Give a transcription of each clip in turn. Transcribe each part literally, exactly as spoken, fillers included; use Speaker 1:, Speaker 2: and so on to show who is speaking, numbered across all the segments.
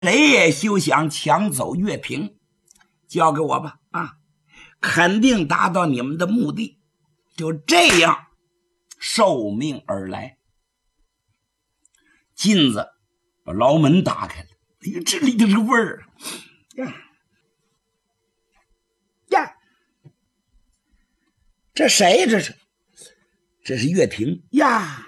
Speaker 1: 谁也休想抢走乐平，交给我吧啊，肯定达到你们的目的。就这样受命而来。金子把牢门打开了，哎呀，这里的这个味儿呀呀，这谁这是？这是乐婷呀，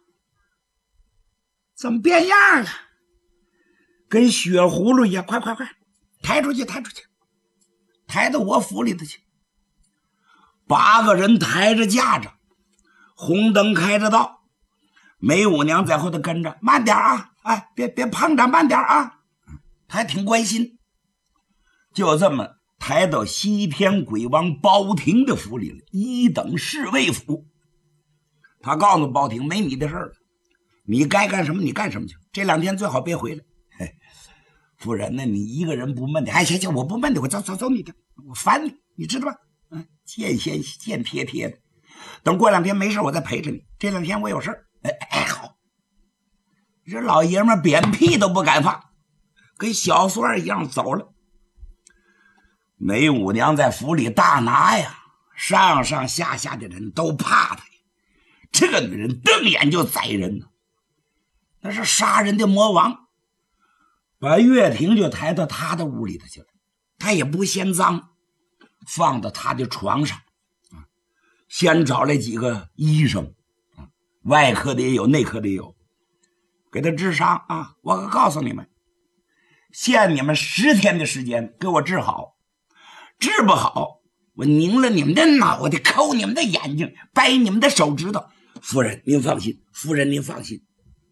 Speaker 1: 怎么变样了？跟血葫芦一样，快快快，抬出去，抬出去，抬到我府里头去。八个人抬着架着，红灯开着道，梅五娘在后头跟着，慢点啊，哎，别别碰着，慢点啊，他还挺关心。就这么抬到西天鬼王包廷的府里了，一等侍卫府。他告诉包廷，没你的事了，你该干什么你干什么去，这两天最好别回来。嘿，夫人呢，你一个人不闷的，哎，行行，我不闷的，我走走走你的，我烦你，你知道吧？嗯，贱兮贱贴贴的。等过两天没事，我再陪着你。这两天我有事，哎哎，好。这老爷们扁屁都不敢放，跟小孙一样走了。梅五娘在府里大拿呀，上上下下的人都怕她呀。这个女人瞪眼就宰人呢，那是杀人的魔王。把乐婷就抬到她的屋里头去了，她也不嫌脏，放到她的床上。先找来几个医生，外科的也有，内科的也有，给他治伤啊！我可告诉你们，限你们十天的时间给我治好，治不好，我拧了你们的脑袋，抠你们的眼睛，掰你们的手指头。夫人您放心，夫人您放心。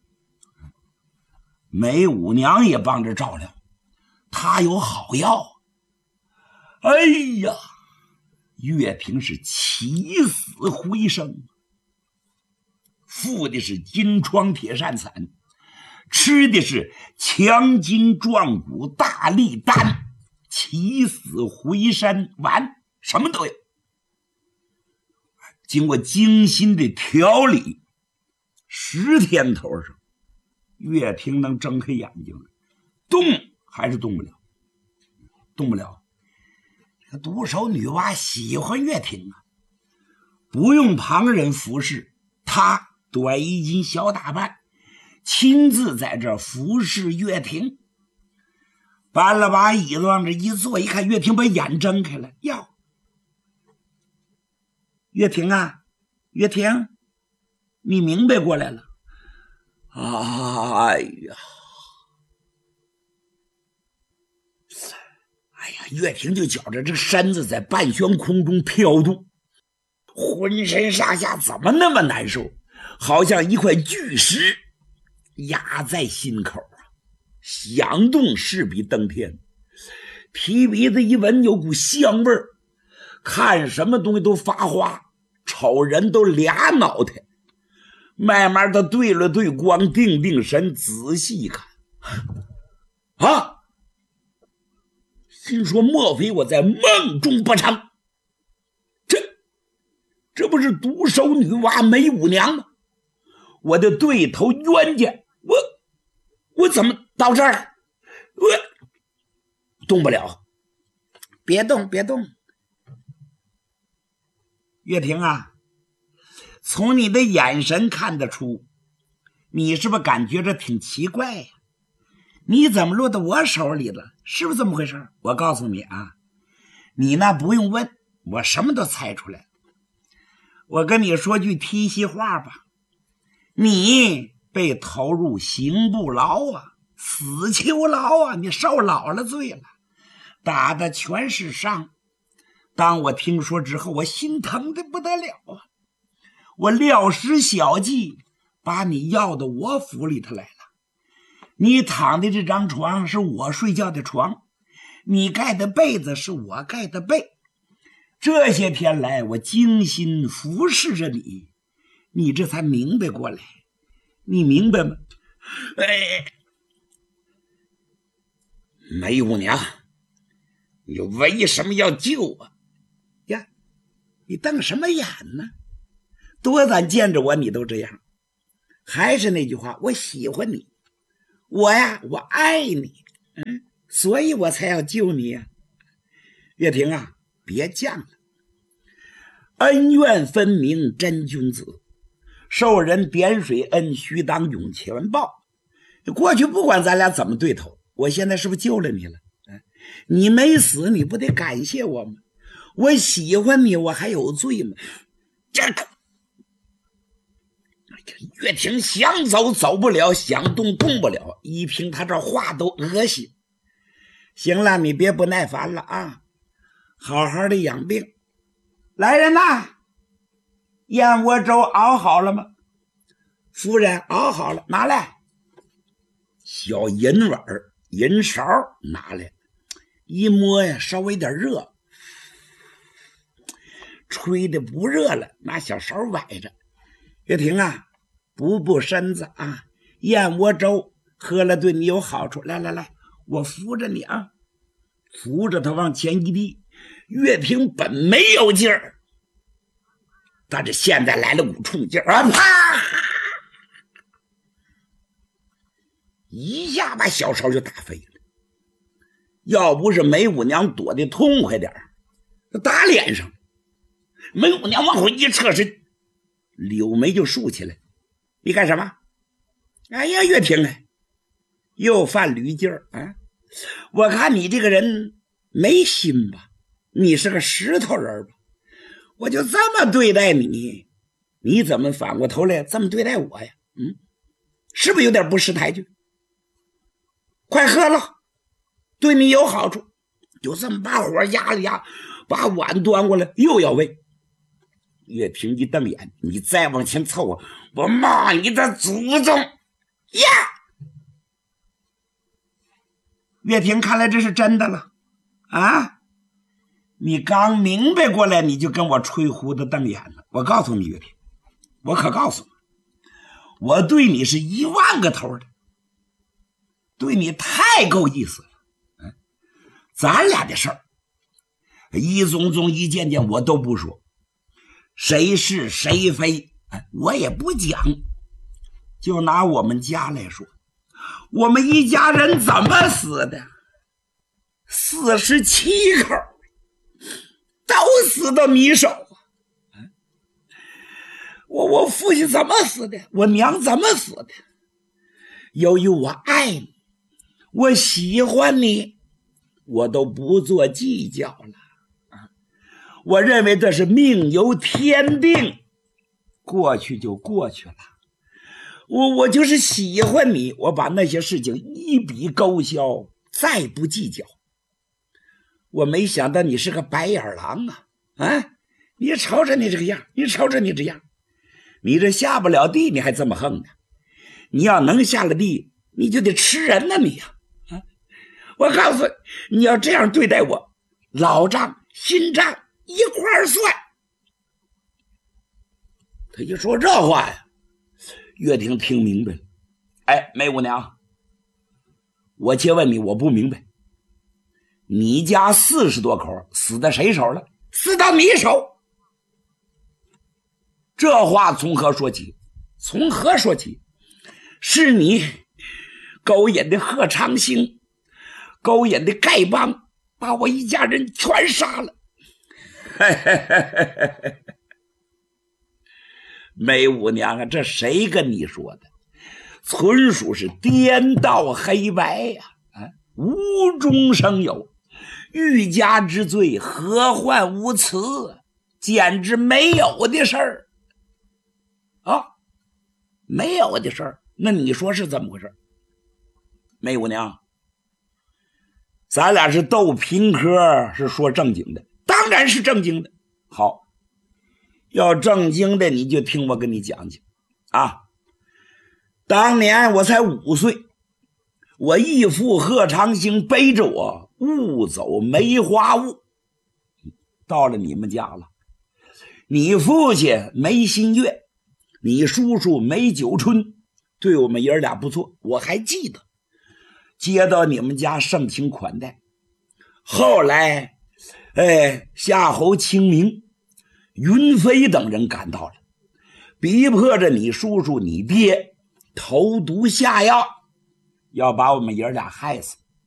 Speaker 1: 梅五娘也帮着照料，她有好药。哎呀，乐平是起死回生，服的是金疮铁扇散，吃的是强筋壮骨大力丹，起死回生丸，什么都有。经过精心的调理，十天头上，乐平能睁开眼睛了，动还是动不了，动不了。这独手女娲喜欢乐婷啊，不用旁人服侍，她短衣襟小打扮，亲自在这服侍乐婷。搬了把椅子往这一坐，一看乐婷把眼睁开了，哟，乐婷啊，乐婷，你明白过来了。哎呀，哎呀，乐婷就觉着这身子在半悬空中飘动，浑身上下怎么那么难受，好像一块巨石压在心口啊，想动势必登天。提鼻子一闻有股香味儿，看什么东西都发花，瞅人都俩脑袋。慢慢的对了对光，定定神，仔细一看啊，心说莫非我在梦中不成？这这不是独手女娲梅五娘吗？我的对头冤家，我我怎么到这儿了？我动不了，别动别动。乐婷啊，从你的眼神看得出，你是不是感觉着挺奇怪呀？你怎么落到我手里了？是不是这么回事？我告诉你啊，你那不用问，我什么都猜出来了。我跟你说句贴心话吧，你被投入刑部牢啊，死囚牢啊，你受老了罪了，打的全是伤。当我听说之后，我心疼的不得了啊！我料施小计，把你要到我府里头来了。你躺的这张床是我睡觉的床，你盖的被子是我盖的被。这些天来，我精心服侍着你，你这才明白过来。你明白吗？哎，梅五娘，你为什么要救我呀？你瞪什么眼呢？多咱见着我你都这样。还是那句话，我喜欢你，我呀我爱你， 嗯，所以我才要救你呀、啊。岳霆啊，别犟了，恩怨分明真君子，受人点水恩，须当涌泉报。过去不管咱俩怎么对头，我现在是不是救了你了？你没死，你不得感谢我吗？我喜欢你，我还有罪吗？这个岳霆想走走不了，想动动不了，一听他这话都恶心。行了，你别不耐烦了啊，好好的养病。来人呐，燕窝粥熬好了吗？夫人，熬好了，拿来。小银碗银勺拿来，一摸呀，稍微有点热，吹的不热了，拿小勺崴着。岳霆啊，补补身子啊，燕窝粥喝了对你有好处。来来来，我扶着你啊，扶着他往前一递。岳霆本没有劲儿，但是现在来了股冲劲儿啊，啪！一下把小勺就打飞了。要不是梅五娘躲得痛快点打脸上，梅五娘往后一侧身，柳眉就竖起来。你干什么？哎呀，岳霆啊，又犯驴劲儿啊！我看你这个人没心吧，你是个石头人吧？我就这么对待你，你怎么反过头来这么对待我呀？嗯，是不是有点不识抬举？快喝了，对你有好处。就这么把火压了压，把碗端过来，又要喂。岳霆一瞪眼，你再往前凑合，我骂你的祖宗呀！岳霆看来这是真的了啊！你刚明白过来，你就跟我吹胡子瞪眼了。我告诉你，岳霆，我可告诉你，我对你是一万个头的，对你太够意思了。嗯，咱俩的事儿，一宗宗一件件我都不说，谁是谁非我也不讲。就拿我们家来说，我们一家人怎么死的？四十七口都死到你手啊！我我父亲怎么死的？我娘怎么死的？由于我爱你，我喜欢你，我都不做计较了。我认为这是命由天定，过去就过去了。我我就是喜欢你，我把那些事情一笔勾销，再不计较。我没想到你是个白眼狼啊！啊，你瞅瞅你这个样，你瞅瞅你这样，你这下不了地，你还这么横呢？你要能下了地，你就得吃人呢，你呀！啊，我告诉你，你要这样对待我，老账新账一块算。他一说这话呀，岳霆听明白了。哎，梅五娘，我且问你，我不明白，你家四十多口死在谁手了？死到你手。这话从何说起？从何说起？是你勾引的贺长兴，勾引的丐帮，把我一家人全杀了。梅五娘啊，这谁跟你说的？纯属是颠倒黑白呀、啊！啊，无中生有，欲加之罪，何患无辞？简直没有的事儿啊！没有的事儿，那你说是怎么回事？梅五娘，咱俩是斗平科，是说正经的，当然是正经的。好，要正经的，你就听我跟你讲讲啊。当年我才五岁，我义父贺长兴背着我误走梅花坞，到了你们家了。你父亲梅新月，你叔叔梅九春，对我们爷俩不错，我还记得。接到你们家盛情款待，后来哎，夏侯清明、云飞等人赶到了，逼迫着你叔叔你爹投毒下药，要把我们爷俩害死。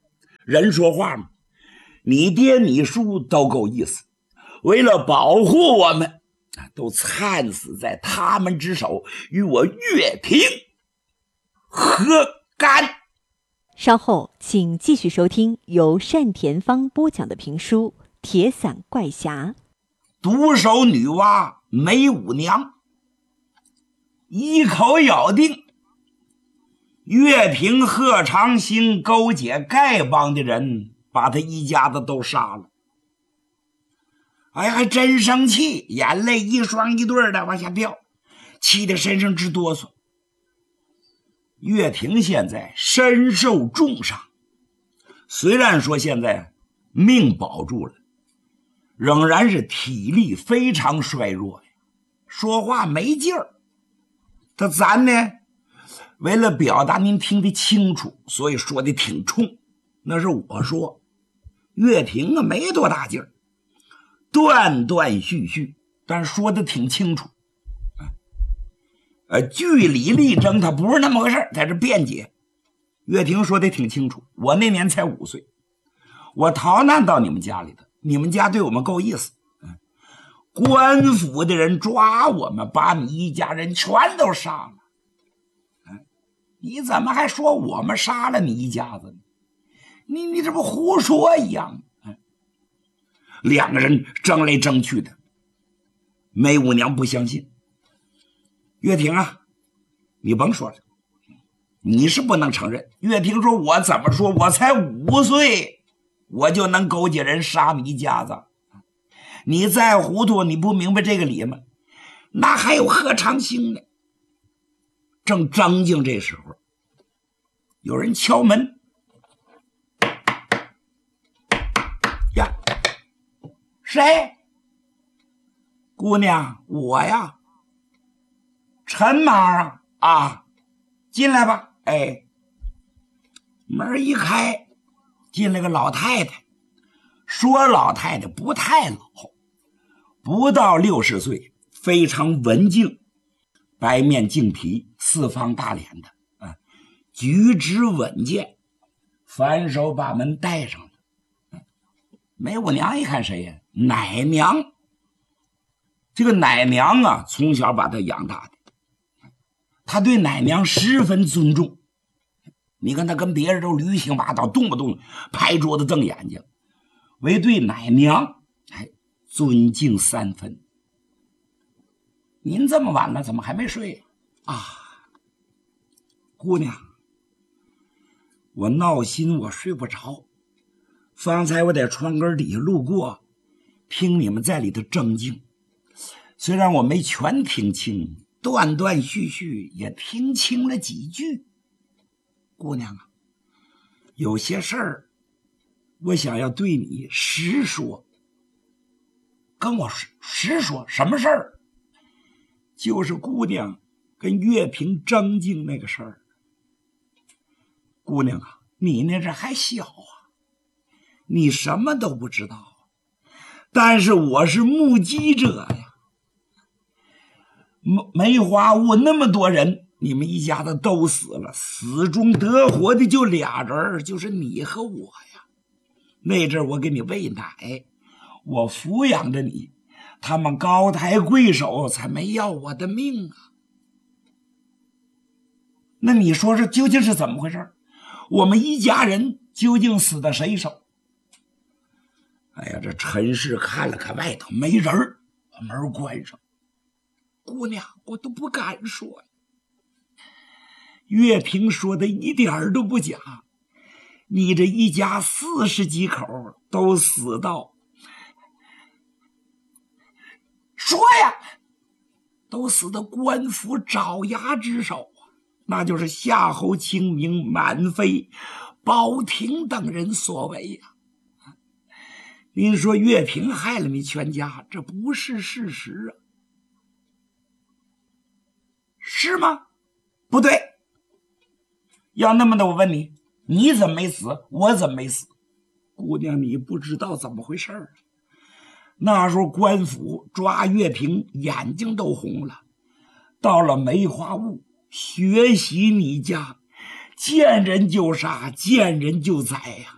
Speaker 1: 人说话嘛，你爹你叔都够意思，为了保护我们，都惨死在他们之手，与我岳平何干？
Speaker 2: 稍后请继续收听由单田芳播讲的评书《铁伞怪侠》。
Speaker 1: 独守女娲梅五娘一口咬定岳平贺长兴勾结丐帮的人，把他一家子都杀了。哎呀，还真生气，眼泪一双一对的往下掉，气得身上直哆嗦。岳平现在身受重伤，虽然说现在命保住了，仍然是体力非常衰弱呀，说话没劲儿。他咱呢，为了表达您听得清楚，所以说的挺冲。那是我说，岳平啊没多大劲儿，断断续续，但是说的挺清楚。呃，据理力争，他不是那么回事，在这辩解。岳平说的挺清楚，我那年才五岁，我逃难到你们家里的，你们家对我们够意思。官府的人抓我们，把你一家人全都杀了。你怎么还说我们杀了你一家子呢？你你这不胡说一样？两个人争来争去的，梅五娘不相信。岳平啊，你甭说了，你是不能承认。岳平说，我怎么说，我才五岁，我就能勾结人杀你一家子？你再糊涂，你不明白这个理吗？那还有贺长兴呢。正争竞这时候，有人敲门。呀，谁？姑娘，我呀，陈妈啊啊，进来吧。哎，门一开，进来个老太太。说老太太不太老，不到六十岁，非常文静，白面净皮，四方大脸的，啊，举止稳健，反手把门带上了。梅五娘一看谁呀？奶娘。这个奶娘啊，从小把她养大的，她对奶娘十分尊重。你看她跟别人都驴行马刀，动不动拍桌子瞪眼睛，唯对奶娘哎尊敬三分。您这么晚了，怎么还没睡啊？姑娘，我闹心，我睡不着。方才我在窗根底下路过，听你们在里头争竞，虽然我没全听清，断断续续也听清了几句。姑娘啊，有些事儿我想要对你实说。跟我实说什么事儿？就是姑娘跟岳平争竞那个事儿。姑娘啊，你那阵还小啊，你什么都不知道，但是我是目击者呀。梅花坞那么多人，你们一家子都死了，死中得活的就俩人，就是你和我呀。那阵我给你喂奶，我抚养着你，他们高抬贵手才没要我的命啊。那你说这究竟是怎么回事？我们一家人究竟死在谁手？哎呀，这陈氏看了看外头没人，把门关上。姑娘，我都不敢说。岳平说的一点都不假，你这一家四十几口都死到，说呀，都死到官府爪牙之手啊！那就是夏侯清明、满妃、包廷等人所为呀。您说岳平害了你全家，这不是事实啊？是吗？不对。要那么的，我问你，你怎么没死？我怎么没死？姑娘，你不知道怎么回事儿。那时候官府抓岳平，眼睛都红了。到了梅花坞学习你家，见人就杀，见人就宰呀、啊。